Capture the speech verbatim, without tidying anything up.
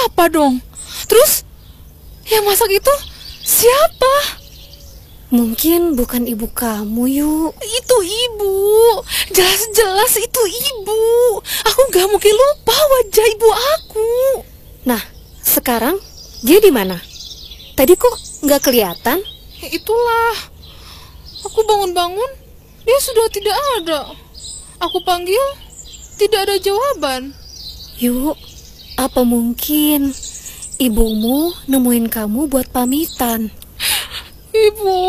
apa dong? Terus yang masak itu siapa? Mungkin bukan ibu kamu, Yu. Itu ibu. Jelas-jelas itu ibu. Aku gak mungkin lupa wajah ibu aku. Nah, sekarang dia di mana? Tadi kok nggak kelihatan? Itulah. Aku bangun-bangun, dia sudah tidak ada. Aku panggil, tidak ada jawaban. Yu, apa mungkin ibumu nemuin kamu buat pamitan? Ibu.